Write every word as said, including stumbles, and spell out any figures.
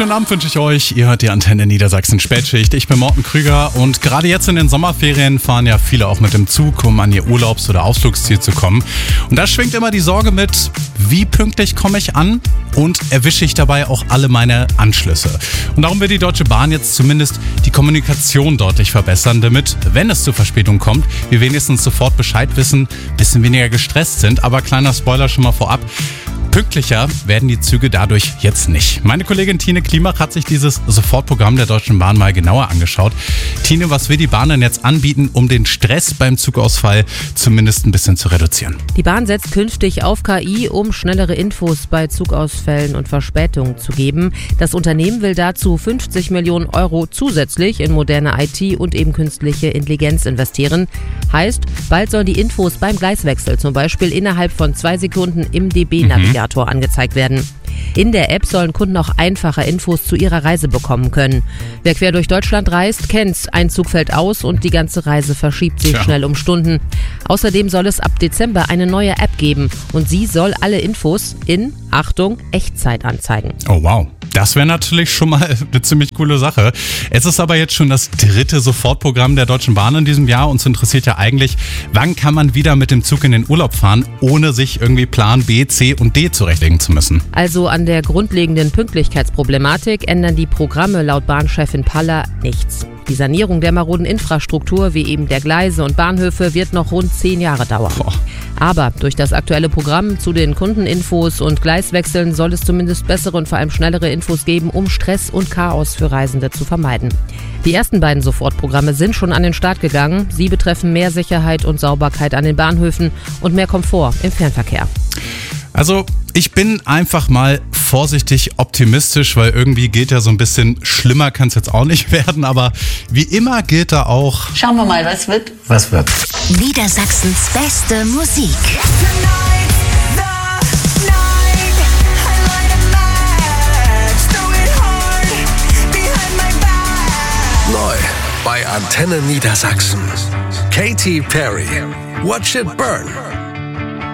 schönen Abend wünsche ich euch. Ihr hört die Antenne Niedersachsen Spätschicht. Ich bin Morten Krüger und gerade jetzt in den Sommerferien fahren ja viele auch mit dem Zug, um an ihr Urlaubs- oder Ausflugsziel zu kommen. Und da schwingt immer die Sorge mit, wie pünktlich komme ich an und erwische ich dabei auch alle meine Anschlüsse. Und darum will die Deutsche Bahn jetzt zumindest die Kommunikation deutlich verbessern, damit, wenn es zu Verspätung kommt, wir wenigstens sofort Bescheid wissen, ein bisschen weniger gestresst sind. Aber kleiner Spoiler schon mal vorab. Pünktlicher werden die Züge dadurch jetzt nicht. Meine Kollegin Tine Klimach hat sich dieses Sofortprogramm der Deutschen Bahn mal genauer angeschaut. Tine, was will die Bahn denn jetzt anbieten, um den Stress beim Zugausfall zumindest ein bisschen zu reduzieren? Die Bahn setzt künftig auf K I, um schnellere Infos bei Zugausfällen und Verspätungen zu geben. Das Unternehmen will dazu fünfzig Millionen Euro zusätzlich in moderne I T und eben künstliche Intelligenz investieren. Heißt, bald sollen die Infos beim Gleiswechsel zum Beispiel innerhalb von zwei Sekunden im D B-Navigator mhm. angezeigt werden. In der App sollen Kunden auch einfacher Infos zu ihrer Reise bekommen können. Wer quer durch Deutschland reist, kennt's. Ein Zug fällt aus und die ganze Reise verschiebt sich Tja. schnell um Stunden. Außerdem soll es ab Dezember eine neue App geben und sie soll alle Infos in, Achtung, Echtzeit anzeigen. Oh wow. Das wäre natürlich schon mal eine ziemlich coole Sache. Es ist aber jetzt schon das dritte Sofortprogramm der Deutschen Bahn in diesem Jahr. Uns interessiert ja eigentlich, wann kann man wieder mit dem Zug in den Urlaub fahren, ohne sich irgendwie Plan B, C und D zurechtlegen zu müssen. Also an der grundlegenden Pünktlichkeitsproblematik ändern die Programme laut Bahnchefin Paller nichts. Die Sanierung der maroden Infrastruktur, wie eben der Gleise und Bahnhöfe, wird noch rund zehn Jahre dauern. Boah. Aber durch das aktuelle Programm zu den Kundeninfos und Gleiswechseln soll es zumindest bessere und vor allem schnellere Infos geben, um Stress und Chaos für Reisende zu vermeiden. Die ersten beiden Sofortprogramme sind schon an den Start gegangen. Sie betreffen mehr Sicherheit und Sauberkeit an den Bahnhöfen und mehr Komfort im Fernverkehr. Also ich bin einfach mal vorsichtig optimistisch, weil irgendwie gilt ja so ein bisschen, schlimmer kann es jetzt auch nicht werden, aber wie immer gilt da auch... Schauen wir mal, was wird. Was wird? Niedersachsens beste Musik. Neu bei Antenne Niedersachsen. Katy Perry. Watch It Burn.